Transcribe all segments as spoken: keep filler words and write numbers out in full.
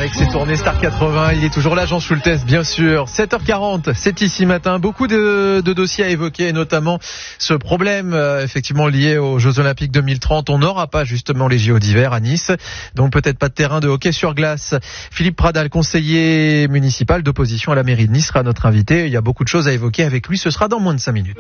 avec ses tournées Star quatre-vingts. Il est toujours là, Jean Schultes, bien sûr. sept heures quarante, c'est ici matin. Beaucoup de, de dossiers à évoquer, notamment ce problème euh, effectivement lié aux Jeux Olympiques deux mille trente. On n'aura pas justement les J O d'hiver à Nice, donc peut-être pas de terrain de hockey sur glace. Philippe Pradal, conseiller municipal d'opposition à la mairie de Nice, sera notre invité. Il y a beaucoup de choses à évoquer avec lui. Ce sera dans moins de cinq minutes.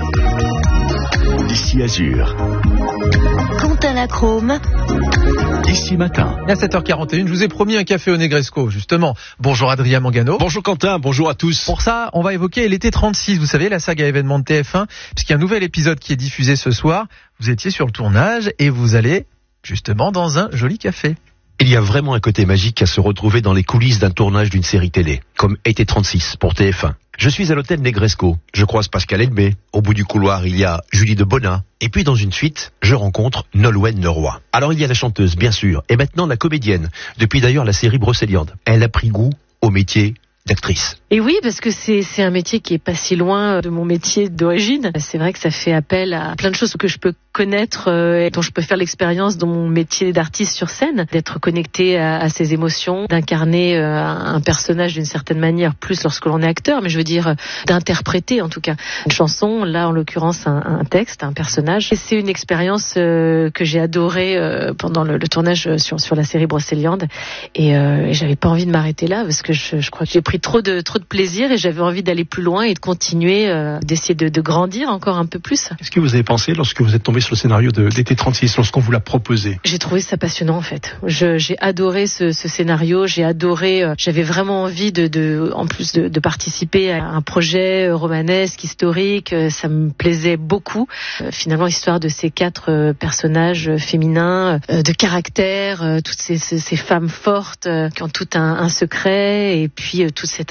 Ici Azur. Quentin Lacrome. Ici matin. À sept heures quarante et une, je vous ai promis un café au Negresco, justement. Bonjour Adrien Mangano. Bonjour Quentin, bonjour à tous. Pour ça, on va évoquer l'été trente-six, vous savez, la saga événement de T F un, puisqu'il y a un nouvel épisode qui est diffusé ce soir. Vous étiez sur le tournage et vous allez justement dans un joli café. Il y a vraiment un côté magique à se retrouver dans les coulisses d'un tournage d'une série télé, comme Été trente-six pour T F un. Je suis à l'hôtel Negresco, je croise Pascal Elbé, au bout du couloir il y a Julie de Bonnat, et puis dans une suite, je rencontre Nolwenn Leroy. Alors il y a la chanteuse, bien sûr, et maintenant la comédienne, depuis d'ailleurs la série Brocéliande. Elle a pris goût au métier d'actrice. Et oui, parce que c'est c'est un métier qui est pas si loin de mon métier d'origine. C'est vrai que ça fait appel à plein de choses que je peux connaître euh, et dont je peux faire l'expérience dans mon métier d'artiste sur scène, d'être connecté à, à ses émotions, d'incarner euh, un personnage d'une certaine manière, plus lorsque l'on est acteur, mais je veux dire d'interpréter en tout cas une chanson, là en l'occurrence un, un texte, un personnage. Et c'est une expérience euh, que j'ai adorée euh, pendant le, le tournage sur sur la série Brocéliande et, euh, et j'avais pas envie de m'arrêter là parce que je, je crois que j'ai pris trop de trop de plaisir et j'avais envie d'aller plus loin et de continuer, euh, d'essayer de, de grandir encore un peu plus. Qu'est-ce que vous avez pensé lorsque vous êtes tombé sur le scénario de, d'été trente-six, lorsqu'on vous l'a proposé? J'ai trouvé ça passionnant en fait. Je, j'ai adoré ce, ce scénario, j'ai adoré, euh, j'avais vraiment envie de, de en plus de, de participer à un projet romanesque, historique, euh, ça me plaisait beaucoup. Euh, finalement, l'histoire de ces quatre euh, personnages féminins, euh, de caractère, euh, toutes ces, ces, ces femmes fortes euh, qui ont tout un, un secret et puis euh, toute cette